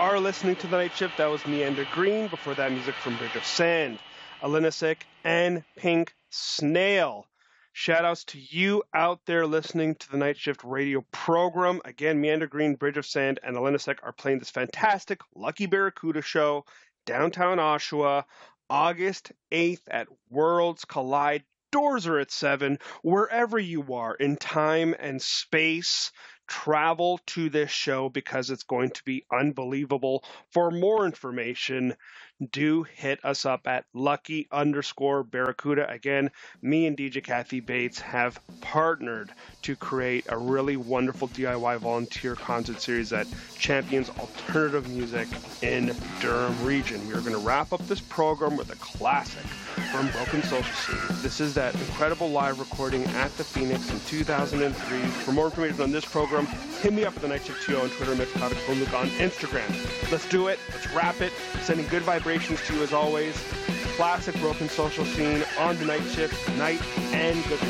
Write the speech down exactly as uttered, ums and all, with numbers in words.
are listening to The Night Shift. That was Meander Green. Before that, music from Bridge of Sand, Alinasek, and Pink Snail. Shout-outs to you out there listening to the Night Shift radio program. Again, Meander Green, Bridge of Sand, and Alinasek are playing this fantastic Lucky Barracuda show downtown Oshawa, August eighth at Worlds Collide. Doors are at seven. Wherever you are in time and space, travel to this show because it's going to be unbelievable. For more information, do hit us up at lucky underscore barracuda. Again, me and D J Kathy Bates have partnered to create a really wonderful D I Y volunteer concert series that champions alternative music in Durham region. We are going to wrap up this program with a classic from Broken Social Scene. This is that incredible live recording at the Phoenix in two thousand three. For more information on this program, hit me up at the Night Shift T O on Twitter, Mixcloud, and Luke on Instagram. Let's do it. Let's wrap it. Sending good vibrations to you as always. Classic Broken Social Scene on the Night Shift. Night and good luck.